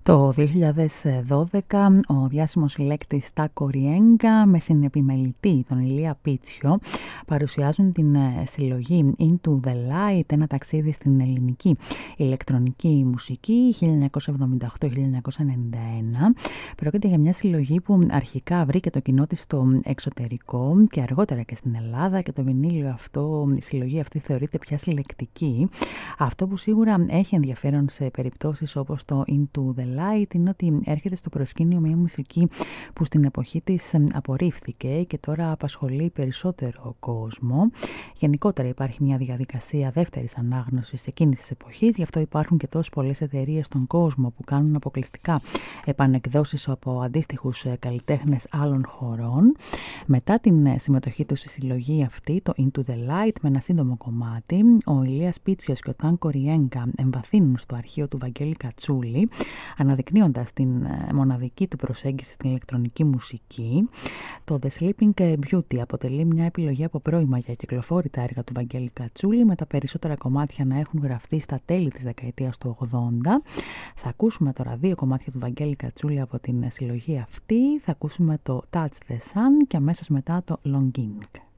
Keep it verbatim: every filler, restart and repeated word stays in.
Το δύο χιλιάδες δώδεκα ο διάσημος συλλέκτης Τάκο Ριέγκα με συνεπιμελητή τον Ηλία Πίτσιο παρουσιάζουν την συλλογή Into the Light, ένα ταξίδι στην ελληνική ηλεκτρονική μουσική χίλια εννιακόσια εβδομήντα οκτώ με χίλια εννιακόσια ενενήντα ένα. Πρόκειται για μια συλλογή που αρχικά βρήκε το κοινό της στο εξωτερικό και αργότερα και στην Ελλάδα, και το βινίλιο αυτό, η συλλογή αυτή θεωρείται πια συλλεκτική. Αυτό που σίγουρα έχει ενδιαφέρον σε περιπτώσεις όπως το Into the Light είναι ότι έρχεται στο προσκήνιο μια μουσική που στην εποχή της απορρίφθηκε και τώρα απασχολεί περισσότερο κόσμο. Γενικότερα υπάρχει μια διαδικασία δεύτερης ανάγνωσης εκείνης της εποχής, γι' αυτό υπάρχουν και τόσες πολλές εταιρείες στον κόσμο που κάνουν αποκλειστικά επανεκδόσεις από αντίστοιχους καλλιτέχνες άλλων χωρών. Μετά την συμμετοχή του στη συλλογή αυτή, το Into the Light, με ένα σύντομο κομμάτι, ο Ηλίας Πίτσιος και ο Τάκο Ριέγκα εμβαθύνουν στο αρχείο του Βαγγέλη Κατσούλη, αναδεικνύοντας την μοναδική του προσέγγιση στην ηλεκτρονική μουσική. Το The Sleeping Beauty αποτελεί μια επιλογή από πρώιμα για κυκλοφόρητα έργα του Βαγγέλη Κατσούλη, με τα περισσότερα κομμάτια να έχουν γραφτεί στα τέλη της δεκαετίας του ογδόντα. Θα ακούσουμε τώρα δύο κομμάτια του Βαγγέλη Κατσούλη από την συλλογή αυτή. Θα ακούσουμε το Touch the Sun και αμέσως μετά το Longing.